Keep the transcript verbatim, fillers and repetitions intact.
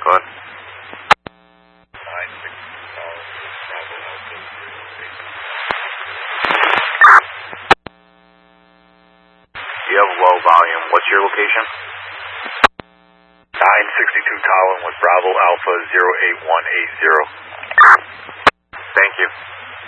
Go ahead. You have low volume. What's your location? nine sixty-two Colin with Bravo Alpha zero eight one eight zero. Thank you.